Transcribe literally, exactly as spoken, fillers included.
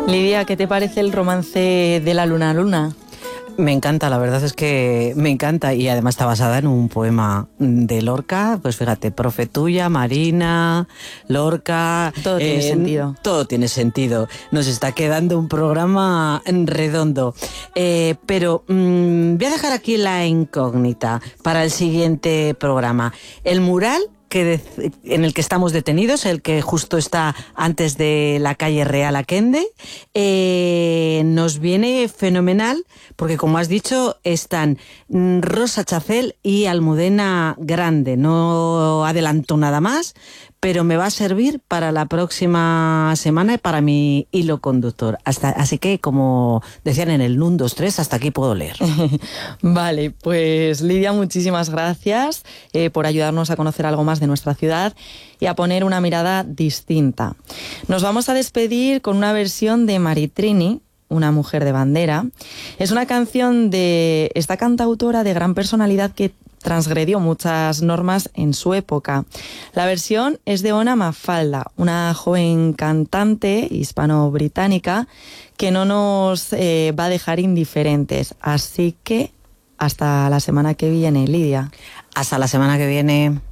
Lidia, ¿qué te parece el romance de la Luna Luna? Me encanta, la verdad es que me encanta, y además está basada en un poema de Lorca. Pues fíjate, profe tuya, Marina, Lorca... Todo eh, tiene sentido. Todo tiene sentido. Nos está quedando un programa redondo. Eh, pero mmm, voy a dejar aquí la incógnita para el siguiente programa. El mural que de, en el que estamos detenidos, el que justo está antes de la calle Real Aquende, eh, nos viene fenomenal porque, como has dicho, están Rosa Chacel y Almudena Grande. No adelanto nada más, pero me va a servir para la próxima semana y para mi hilo conductor. Hasta, así que, como decían en el uno, dos, tres, hasta aquí puedo leer. Vale, pues Lidia, muchísimas gracias eh, por ayudarnos a conocer algo más de nuestra ciudad y a poner una mirada distinta. Nos vamos a despedir con una versión de Maritrini, Una mujer de bandera. Es una canción de esta cantautora de gran personalidad que transgredió muchas normas en su época. La versión es de Ona Mafalda, una joven cantante hispano-británica que no nos eh, va a dejar indiferentes. Así que hasta la semana que viene, Lidia. Hasta la semana que viene.